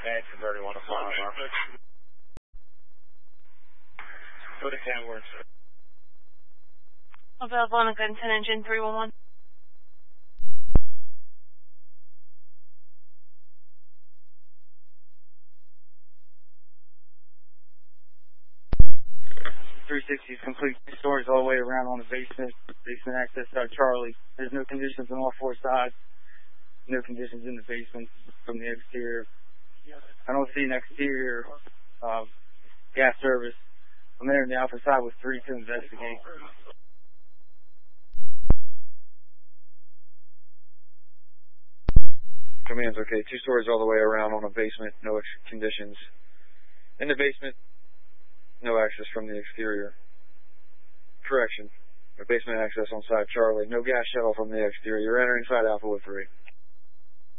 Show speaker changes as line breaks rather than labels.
Bad converter 105. Go to Canworth.
Available on a Gunton engine 311.
.360 is complete. Stories all the way around on the basement access out of Charlie. There's no conditions on all four sides. No conditions in the basement from the exterior. I don't see an exterior gas service. I'm there in the Alpha side with 3 to investigate.
Command's okay. 2 stories all the way around on a basement. No extra conditions. In the basement, no access from the exterior. Correction. No basement access on side Charlie. No gas shuttle from the exterior. You're entering side Alpha with 3.